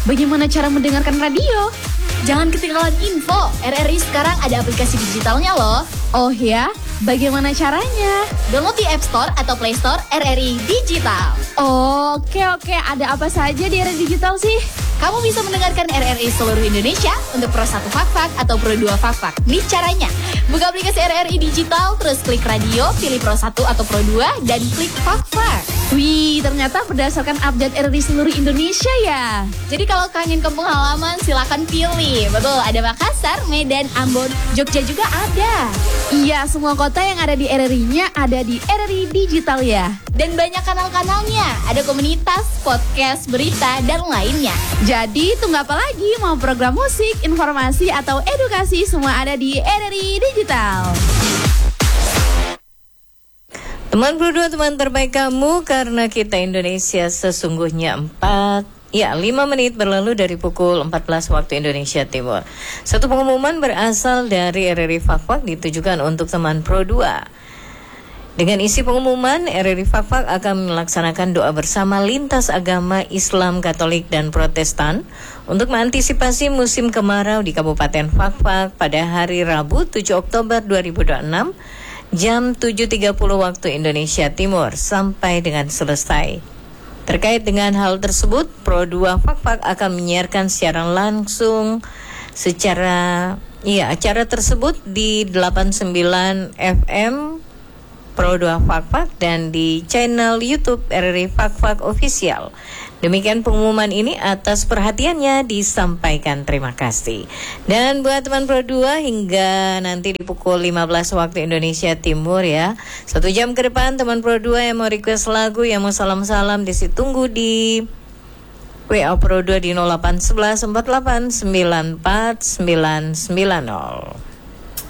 Bagaimana cara mendengarkan radio? Jangan ketinggalan info, RRI sekarang ada aplikasi digitalnya loh. Oh ya? Bagaimana caranya? Download di App Store atau Play Store RRI Digital. Oke. Ada apa saja di RRI Digital sih? Kamu bisa mendengarkan RRI seluruh Indonesia untuk Pro 1 Fakfak atau Pro 2 Fakfak. Nih caranya, buka aplikasi RRI Digital, terus klik radio, pilih Pro 1 atau Pro 2, dan klik Fakfak. Wih, ternyata berdasarkan update RRI seluruh Indonesia ya. Jadi kalau kangen kampung halaman, silakan pilih. Betul, ada Makassar, Medan, Ambon, Jogja juga ada. Iya, semua kota yang ada di RRI-nya ada di RRI Digital ya. Dan banyak kanal-kanalnya, ada komunitas, podcast, berita, dan lainnya. Jadi tunggu apa lagi? Mau program musik, informasi, atau edukasi, semua ada di RRI Digital. Teman berdua, teman terbaik kamu, karena kita Indonesia sesungguhnya 5 menit berlalu dari pukul 14 waktu Indonesia Timur. Satu pengumuman berasal dari RRI Fakfak ditujukan untuk teman Pro 2. Dengan isi pengumuman, RRI Fakfak akan melaksanakan doa bersama lintas agama Islam, Katolik, dan Protestan untuk mengantisipasi musim kemarau di Kabupaten Fakfak pada hari Rabu 7 Oktober 2026 jam 7.30 waktu Indonesia Timur sampai dengan selesai. Terkait dengan hal tersebut, Pro 2 Fakfak akan menyiarkan secara langsung acara tersebut di 89 FM Pro 2 Fakfak dan di channel YouTube RRI Fakfak Official. Demikian pengumuman ini, atas perhatiannya disampaikan terima kasih. Dan buat teman Pro 2 hingga nanti di pukul 15 waktu Indonesia Timur ya. 1 jam ke depan teman Pro 2 yang mau request lagu, yang mau salam-salam tunggu di WA Pro 2 di 0811 48 94 990.